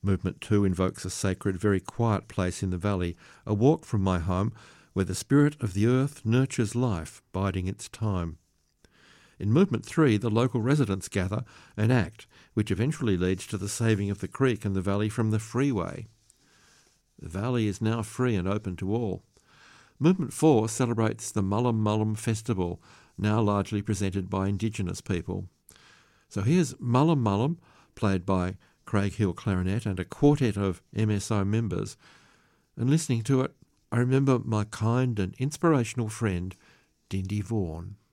Movement 2 invokes a sacred, very quiet place in the valley, a walk from my home where the spirit of the earth nurtures life, biding its time. In Movement 3, the local residents gather and act, which eventually leads to the saving of the creek and the valley from the freeway. The valley is now free and open to all. Movement 4 celebrates the Mullum Mullum Festival, now largely presented by Indigenous people. So here's Mullum Mullum, played by Craig Hill clarinet and a quartet of MSO members. And listening to it, I remember my kind and inspirational friend, Dindy Vaughan.